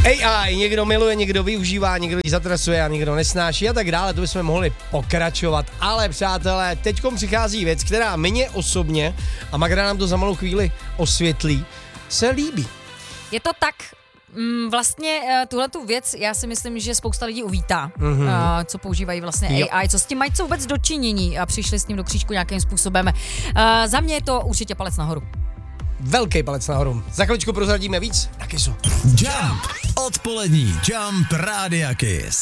AI někdo miluje, někdo využívá, někdo ji zatrasuje a někdo nesnáší a tak dále, to bychom mohli pokračovat. Ale přátelé, teďkom přichází věc, která mě osobně, a Magda nám to za malou chvíli osvětlí, se líbí. Je to tak, vlastně tuhletu věc, já si myslím, že spousta lidí uvítá, co používají vlastně AI, co s tím mají co vůbec dočinění a přišli s ním do křížku nějakým způsobem. Za mě je to určitě palec nahoru. Velký palec nahoru. Za chviličku prozradíme víc, taky jsou. Jump. Odpolední Jump Rádia Kiss.